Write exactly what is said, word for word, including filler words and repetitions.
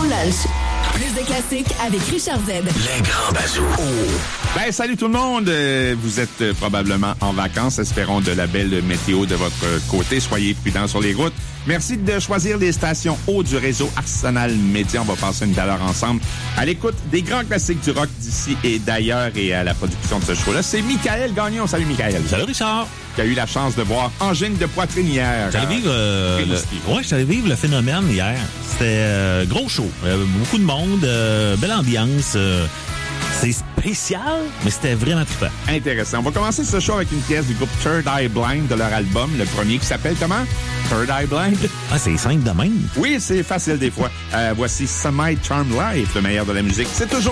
lunch. Plus de classiques avec Richard Z. Les grands bazous. Oh. Ben, salut tout le monde. Euh, vous êtes euh, probablement en vacances. Espérons de la belle météo de votre euh, côté. Soyez prudents sur les routes. Merci de choisir les stations haut du réseau Arsenal Média. On va passer une belle heure ensemble à l'écoute des grands classiques du rock d'ici et d'ailleurs et à la production de ce show-là. C'est Michael Gagnon. Salut Michael. Salut Richard. Qui a eu la chance de voir Angine de poitrine hier. J'allais vivre, euh, le... ouais, j'allais vivre le phénomène hier. C'était euh, gros show. Euh, beaucoup de monde, euh, belle ambiance. Euh, c'est spécial, mais c'était vraiment trippant. Intéressant. On va commencer ce show avec une pièce du groupe Third Eye Blind de leur album, le premier qui s'appelle comment? Third Eye Blind. Ah, c'est simple de même. Oui, c'est facile des fois. Euh, voici Semi Charmed Life, le meilleur de la musique. C'est toujours